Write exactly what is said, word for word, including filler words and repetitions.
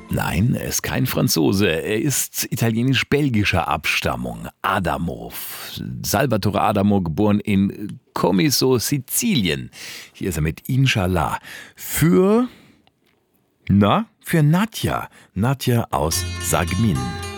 Nein, er ist kein Franzose. Er ist italienisch-belgischer Abstammung. Adamo. Salvatore Adamo, geboren in Comiso, Sizilien. Hier ist er mit Inshallah. Für, na, für Nadja. Nadja aus Sagmin.